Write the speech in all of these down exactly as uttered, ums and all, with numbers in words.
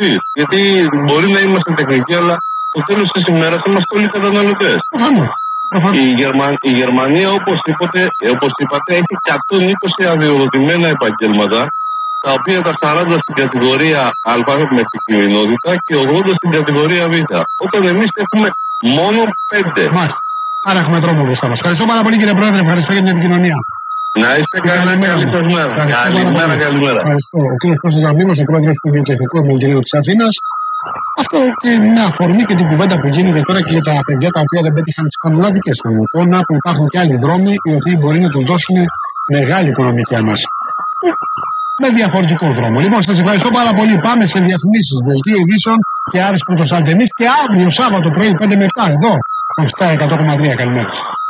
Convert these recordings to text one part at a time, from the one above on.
καταναλωτής. Γιατί μπορεί να είμαστε τεχνικοί, αλλά στο τέλος της ημέρας είμαστε όλοι καταναλωτές. Η, Γερμα... η Γερμανία, όπως είπατε, όπως είπατε, έχει εκατόν είκοσι αδειοδοτημένα επαγγέλματα, τα οποία τα σαράντα στην κατηγορία Α με επικινδυνότητα και ογδόντα στην κατηγορία Β. Όταν εμείς έχουμε μόνο πέντε. Μάλιστα. Άρα έχουμε δρόμο μπροστά μας. Ευχαριστώ πάρα πολύ, κύριε Πρόεδρε. Ευχαριστώ για την επικοινωνία. Να είστε καλά, καλή σας μέρα. Καλημέρα, καλημέρα. Ευχαριστώ. Ο κ. Κώστας Δαμήνος, ο πρόεδρος του Βιοτεχνικού Επιμελητηρίου της Αθήνας. Αυτό και μια αφορμή και την κουβέντα που γίνεται τώρα και για τα παιδιά τα οποία δεν πέτυχαν τις πανελλαδικές στην εικόνα, που υπάρχουν και άλλοι δρόμοι οι οποίοι μπορεί να τους δώσουν μεγάλη οικονομική ανάσα. Με διαφορετικό δρόμο. Λοιπόν, σας ευχαριστώ πάρα πολύ. Πάμε σε διαφημίσεις, δελτίο ειδήσεων και Άρης Πρωτοσαλτεμής και αύριο Σάββατο πρωί πέντε με επτά εδώ. Το επτά εκατό κόμμα τρία. Καλημέρα.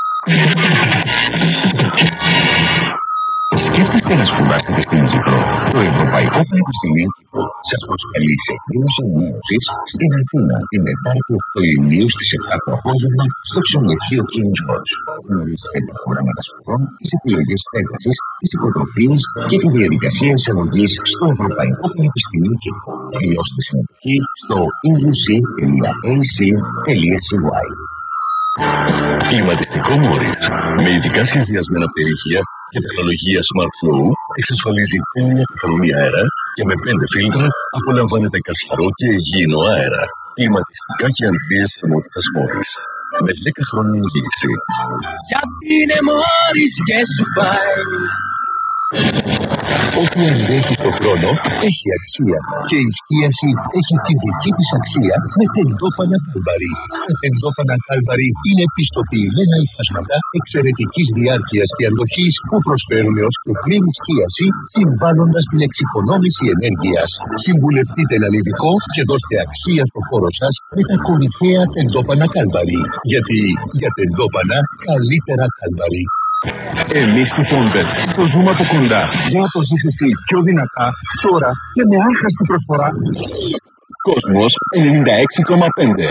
Σκέφτεστε να σπουδάσετε στην Κύπρο? Το Ευρωπαϊκό Πανεπιστήμιο Κύπρου σας προσκαλεί σε εκδήλωση ενημέρωσης στην Αθήνα την Τετάρτη οκτώ Ιουνίου στις επτά το απόγευμα στο ξενοδοχείο King's Cross. Γνωρίστε τα προγράμματα σπουδών, τις επιλογές στέγασης, τις υποτροφίες και τη διαδικασία εισαγωγής στο Ευρωπαϊκό Πανεπιστήμιο Κύπρου. Δηλώστε συμμετοχή στο e u c τελεία a c τελεία c y. Κλιματιστικό Μόρις, με ειδικά σχεδιασμένα πτερύχια και τεχνολογία Smart Flow, εξασφαλίζει τέλεια καθαρή αέρα και με πέντε φίλτρα απολαμβάνετε καθαρό και υγιεινό αέρα. Κλιματιστικά και αντρίες θερμότητας Μόρις, με δέκα χρόνια εγγύηση. Γιατί είναι Μόρις και σου πάει. Ό,τι αντέχει στον χρόνο έχει αξία και η σκίαση έχει τη δική της αξία με τεντόπανα Κάλμπαρι. Τα τεντόπανα Κάλμπαρι είναι πιστοποιημένα υφάσματα εξαιρετικής διάρκειας και αντοχής που προσφέρουν έως και πλήρη σκίαση, συμβάλλοντας στην εξοικονόμηση ενέργειας. Συμβουλευτείτε έναν ειδικό και δώστε αξία στο φόρο σας με τα κορυφαία τεντόπανα Κάλμπαρι. Γιατί για τεντόπανα καλύτερα Κάλμπαρι. Εμείς στη Φόντεν το ζούμε από κοντά. Για να το ζεις εσύ πιο δυνατά, τώρα και με άχαστη προσφορά. Κόσμος ενενήντα έξι κόμμα πέντε.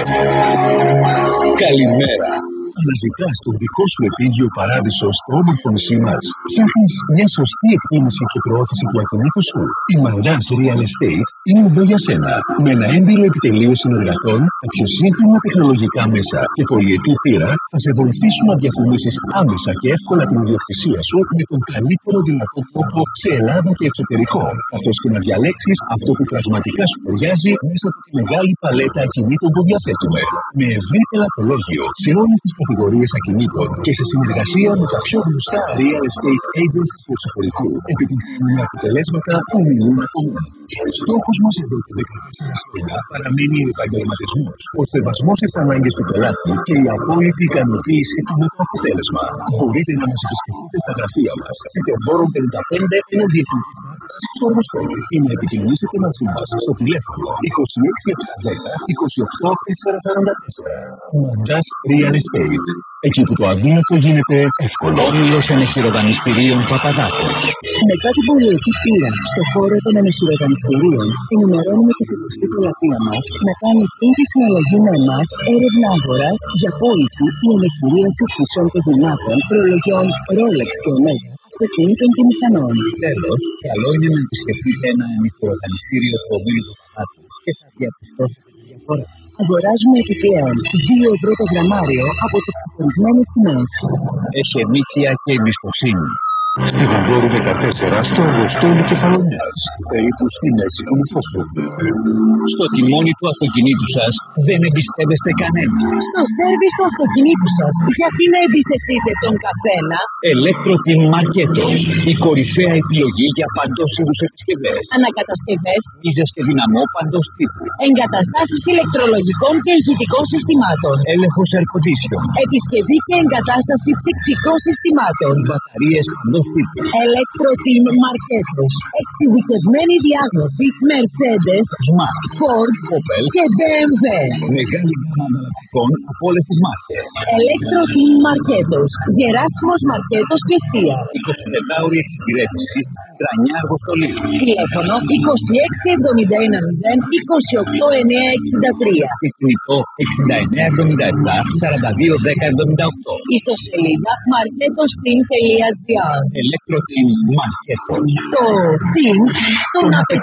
Καλημέρα. Αναζητάς τον δικό σου επίγειο παράδεισο στο όμορφο νησί μας? Ψάχνεις μια σωστή εκτίμηση και προώθηση του ακινήτου σου? Η Μαράς Real Estate είναι εδώ για σένα. Με ένα έμπειρο επιτελείο συνεργατών, τα πιο σύγχρονα τεχνολογικά μέσα και πολυετή πείρα θα σε βοηθήσουν να διαφημίσεις άμεσα και εύκολα την ιδιοκτησία σου με τον καλύτερο δυνατό τρόπο σε Ελλάδα και εξωτερικό, καθώς και να διαλέξεις αυτό που πραγματικά σου ταιριάζει μέσα από τη μεγάλη παλέτα ακινήτων που διαθέτουμε. Με ευρύ πελατολόγιο σε όλες τις κατηγορίες ακινήτων και σε συνεργασία με τα πιο γνωστά real estate agencies του εξωτερικού, επιτυγχάνουμε αποτελέσματα που μιλούν από μόνοι τους. Στόχος μας εδώ και δεκατέσσερα χρόνια παραμένει ο επαγγελματισμός, ο σεβασμός στις ανάγκες του πελάτη και η απόλυτη ικανοποίηση του με το αποτέλεσμα. Μπορείτε να μας επισκεφτείτε στα γραφεία μας στη Τεμπόρων πενήντα πέντε έναντι Εθνικής Τράπεζας στο Αργοστόλι ή να επικοινωνήσετε μαζί μας στο τηλέφωνο είκοσι έξι επτακόσια δέκα είκοσι οκτώ τετρακόσια σαράντα τέσσερα. Μαντάς Real Estate. Εκεί που το αδύνατο γίνεται εύκολο. Όμιλος Ενεχειροδανιστηρίων Παπαδάκος. Μετά την πολυετή πείρα στον χώρο των ενεχειροδανιστηρίων, ενημερώνουμε τη σεβαστή πελατεία μας να κάνει πλήρη συναλλαγή με εμάς, έρευνα αγοράς για πώληση ή ενεχειρίαση κουτσών και γυμνάτων, προλογιών Rolex και Omega, αυτοκινήτων και μηχανών. Τέλος, καλό είναι να επισκεφτείτε ένα ενεχειροδανιστήριο του ομίλου Παπαδάκου και θα διαπιστώσετε τη διαφορά. Αγοράζουμε επιπλέον δύο ευρώ το γραμμάριο από τις καθορισμένες τιμές. Έχει ενήθεια και εμπιστοσύνη. Στη Βανδόρου δεκατέσσερα στο Αργοστόλι Κεφαλονιάς, περίπου στη μέση του Μουφόσφουρου. Στο τιμόνι του αυτοκινήτου σας δεν εμπιστεύεστε κανένα. Στο σέρβις του αυτοκινήτου σας, γιατί να εμπιστευτείτε τον καθένα? Electro-Team Marketos, η κορυφαία επιλογή για παντός είδους επισκευές. Ανακατασκευές, μίζες και δυναμό παντός τύπου. εγκαταστάσεις ηλεκτρολογικών και ηχητικών συστημάτων. Έλεγχος air condition. Επισκευή και εγκατάσταση ψυκτικών συστημάτων. Μπαταρίες παντός τύπου. Electro-Team Marketos. Εξειδικευμένη διάγνωση Mercedes, Smart, Ford, Opel και μπι εμ ντάμπλιου. Μεγάλη γάμα ανταλλακτικών από όλες τις μάρκες. Electro-Team Marketos. Γεράσιμος Μαρκέτος και Σία. εικοσιτετράωρη εξυπηρέτηση, Τρανιά Αργοστολίου. Τηλέφωνο είκοσι έξι εβδομήντα ένα μηδέν είκοσι οκτώ εννιακόσια εξήντα τρία. Και κινητό εξήντα εννέα εβδομήντα επτά σαράντα δύο δέκα εβδομήντα οκτώ. Ιστοσελίδα marketosteam τελεία gr. Electro-Team Marketos. Το team των απαιτητών.